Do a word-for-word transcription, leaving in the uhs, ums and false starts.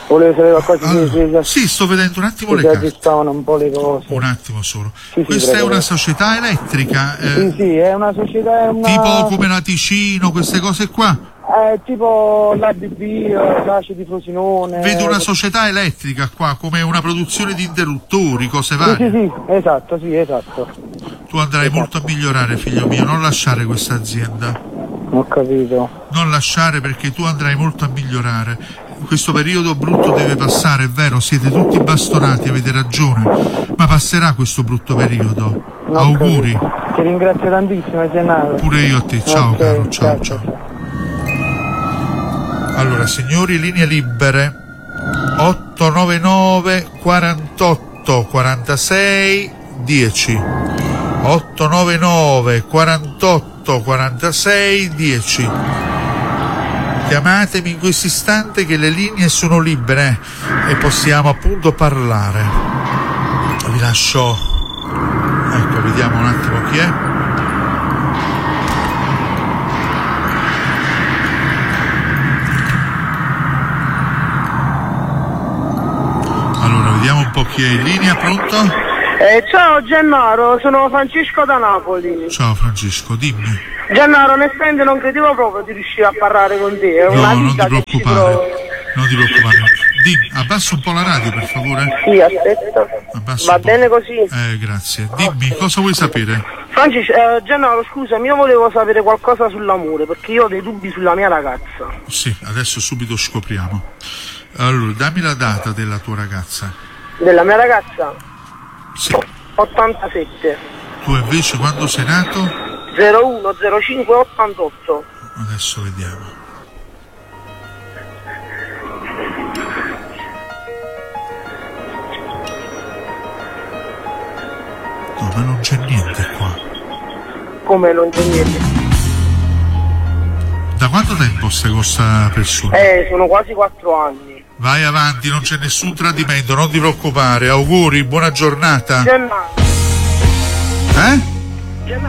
Volevo sapere qualcosa allora, di... Sì, sto vedendo un attimo le carte. carte. Aggiustavano un po' le cose. Un attimo solo. Sì, Questa sì, è una prego. società elettrica? Eh, Sì, sì, è una società... È una... Tipo come la Ticino, queste cose qua? È tipo l'A B B, l'Ace di Frosinone... Vedo una società elettrica qua, come una produzione di interruttori, cose varie. Sì, sì, sì, esatto, sì, esatto. Tu andrai esatto. molto a migliorare, figlio mio, non lasciare questa azienda. Ho capito. Non lasciare, perché tu andrai molto a migliorare. Questo periodo brutto deve passare, è vero, siete tutti bastonati, avete ragione, ma passerà questo brutto periodo. No, auguri. Capito. Ti ringrazio tantissimo, Gennaro. Pure io a te, ciao okay, caro, ciao grazie. ciao. Allora, signori, linee libere otto nove nove quarantotto quarantasei dieci otto nove nove quarantotto quarantasei dieci. Chiamatemi in questo istante che le linee sono libere e possiamo appunto parlare. Vi lascio, ecco, vediamo un attimo chi è. Allora, vediamo un po' chi è in linea, pronto? Eh, ciao Gennaro, sono Francesco da Napoli. Ciao Francesco, dimmi. Gennaro, onestamente non credevo proprio di riuscire a parlare con te. È una no, non vita ti che ci preoccupare, trovo. non ti preoccupare. Dimmi, abbassa un po' la radio per favore. Sì, aspetta. Abbassa Va bene così? Eh, grazie. Dimmi, okay. Cosa vuoi sapere? Francesco, eh, Gennaro, scusami, io volevo sapere qualcosa sull'amore, perché io ho dei dubbi sulla mia ragazza. Sì, adesso subito scopriamo. Allora, dammi la data della tua ragazza. Della mia ragazza? Sì. ottantasette. Tu invece quando sei nato? zero uno zero cinque ottantotto. Adesso vediamo. No, ma non c'è niente qua. Come non c'è niente? Da quanto tempo stai con questa persona? Eh, sono quasi quattro anni. Vai avanti, non c'è nessun tradimento, non ti preoccupare. Auguri, buona giornata. Gennaro. Eh?